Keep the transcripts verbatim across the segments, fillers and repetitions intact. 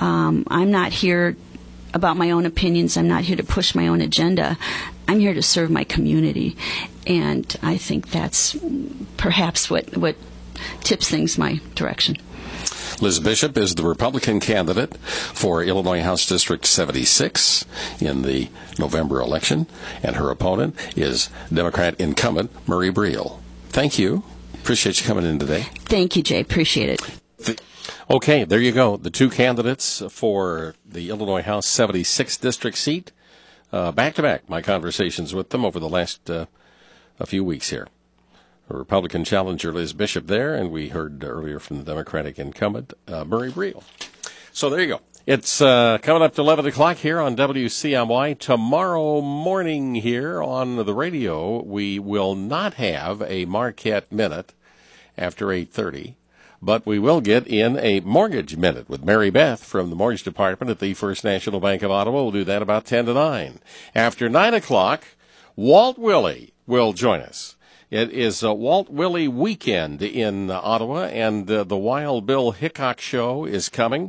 Um, I'm not here about my own opinions. I'm not here to push my own agenda. I'm here to serve my community. And I think that's perhaps what, what tips things my direction. Liz Bishop is the Republican candidate for Illinois House District seventy-six in the November election, and her opponent is Democrat incumbent Murray Briel. Thank you. Appreciate you coming in today. Thank you, Jay. Appreciate it. The, okay, there you go. The two candidates for the Illinois House seventy-six district seat. Uh, back-to-back, my conversations with them over the last uh, a few weeks here. A Republican challenger, Liz Bishop, there, and we heard earlier from the Democratic incumbent, uh, Murray Briel. So there you go. It's uh, coming up to eleven o'clock here on W C M Y. Tomorrow morning here on the radio, we will not have a Marquette Minute after eight thirty, but we will get in a Mortgage Minute with Mary Beth from the Mortgage Department at the First National Bank of Ottawa. We'll do that about ten to nine. After nine o'clock, Walt Willey will join us. It is a Walt Willey weekend in uh, Ottawa, and uh, the Wild Bill Hickok Show is coming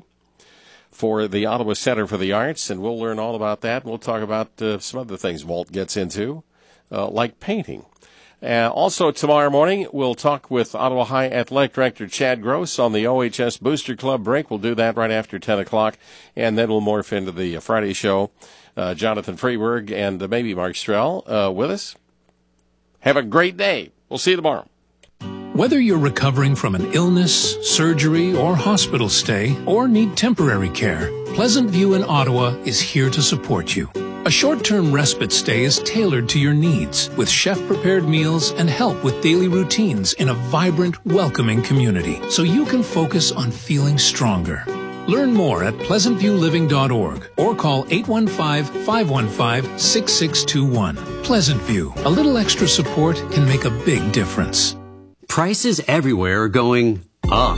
for the Ottawa Center for the Arts, and we'll learn all about that. We'll talk about uh, some other things Walt gets into, uh, like painting. Uh, also tomorrow morning, we'll talk with Ottawa High Athletic Director Chad Gross on the O H S Booster Club break. We'll do that right after ten o'clock, and then we'll morph into the uh, Friday show. Uh, Jonathan Freeberg and uh, maybe Mark Strell uh, with us. Have a great day. We'll see you tomorrow. Whether you're recovering from an illness, surgery, or hospital stay, or need temporary care, Pleasant View in Ottawa is here to support you. A short-term respite stay is tailored to your needs, with chef-prepared meals and help with daily routines in a vibrant, welcoming community, so you can focus on feeling stronger. Learn more at pleasant view living dot org or call eight one five, five one five, six six two one. Pleasant View. A little extra support can make a big difference. Prices everywhere are going up.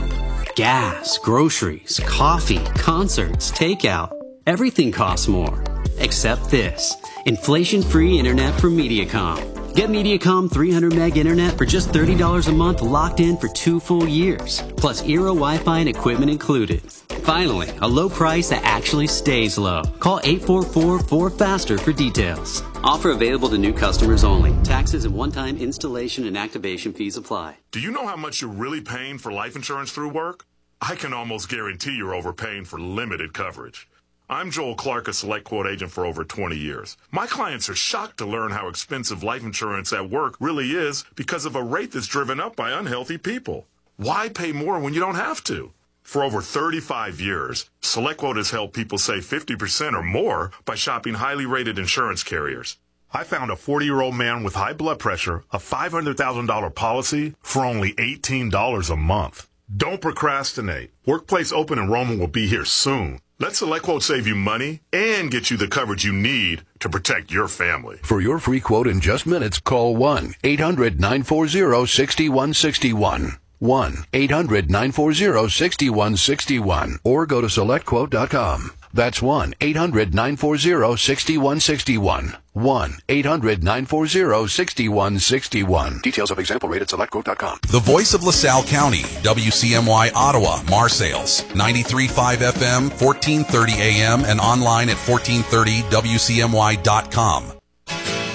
Gas, groceries, coffee, concerts, takeout. Everything costs more. Except this. Inflation-free internet from Mediacom. Get Mediacom three hundred meg internet for just thirty dollars a month, locked in for two full years. Plus Eero Wi-Fi and equipment included. Finally, a low price that actually stays low. Call eight four four, four faster for details. Offer available to new customers only. Taxes and one-time installation and activation fees apply. Do you know how much you're really paying for life insurance through work? I can almost guarantee you're overpaying for limited coverage. I'm Joel Clark, a Select Quote agent for over twenty years. My clients are shocked to learn how expensive life insurance at work really is because of a rate that's driven up by unhealthy people. Why pay more when you don't have to? For over thirty-five years, Select Quote has helped people save fifty percent or more by shopping highly rated insurance carriers. I found a forty-year-old man with high blood pressure, a five hundred thousand dollars policy for only eighteen dollars a month. Don't procrastinate. Workplace open enrollment will be here soon. Let Select Quote save you money and get you the coverage you need to protect your family. For your free quote in just minutes, call one eight hundred, nine four zero, six one six one. one eight hundred, nine four zero, six one six one. Or go to select quote dot com. That's one eight hundred, nine four zero, six one six one. one eight hundred, nine four zero, six one six one. Details of example rate at select quote dot com. The voice of LaSalle County, W C M Y Ottawa, Marseilles, ninety-three point five F M, fourteen thirty A M, and online at fourteen thirty W C M Y dot com.